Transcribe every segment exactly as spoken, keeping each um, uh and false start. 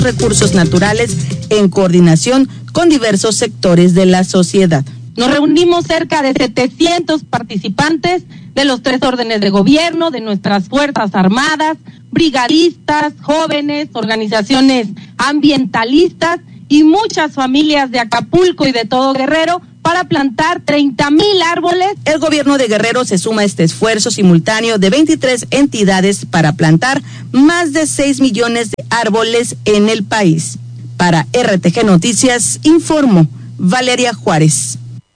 recursos naturales en coordinación con diversos sectores de la sociedad. Nos reunimos cerca de setecientos participantes de los tres órdenes de gobierno, de nuestras Fuerzas Armadas, brigadistas, jóvenes, organizaciones ambientalistas y muchas familias de Acapulco y de todo Guerrero para plantar treinta mil árboles. El gobierno de Guerrero se suma a este esfuerzo simultáneo de veintitrés entidades para plantar más de seis millones de árboles en el país. Para R T G Noticias, informó Valeria Juárez.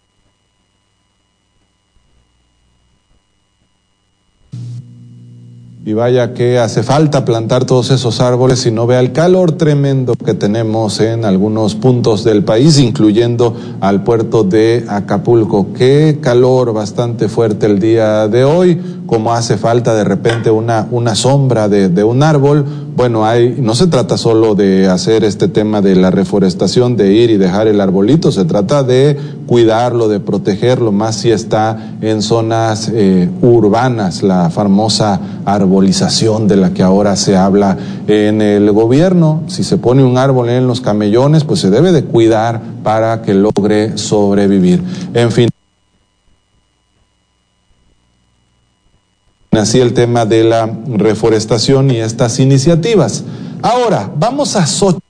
Y vaya que hace falta plantar todos esos árboles si no vea el calor tremendo que tenemos en algunos puntos del país, incluyendo al puerto de Acapulco. Qué calor bastante fuerte el día de hoy, como hace falta de repente una, una sombra de, de un árbol. Bueno, hay, no se trata solo de hacer este tema de la reforestación, de ir y dejar el arbolito, se trata de cuidarlo, de protegerlo, más si está en zonas eh, urbanas, la famosa arbolización de la que ahora se habla en el gobierno. Si se pone un árbol en los camellones, pues se debe de cuidar para que logre sobrevivir. En fin. Así el tema de la reforestación y estas iniciativas. Ahora, vamos a Xochitl.